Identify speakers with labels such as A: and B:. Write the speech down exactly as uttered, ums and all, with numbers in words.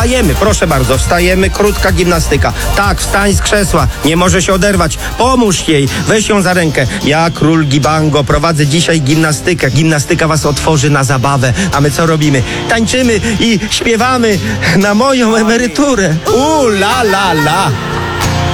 A: wstajemy, proszę bardzo, wstajemy, krótka gimnastyka. Tak, wstań z krzesła, nie może się oderwać. Pomóż jej, weź ją za rękę. Ja, król Gibango, prowadzę dzisiaj gimnastykę. Gimnastyka was otworzy na zabawę. A my co robimy? Tańczymy i śpiewamy na moją emeryturę. U la la la.